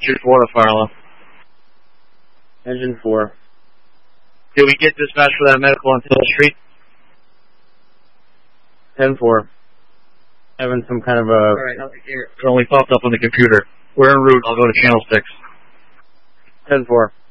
Engine 4 to fire alarm. Engine 4. Did we get dispatch for that medical on Hill Street? 10-4. Having some kind of a... Alright, it only popped up on the computer. We're en route. I'll go to channel 6. 10-4.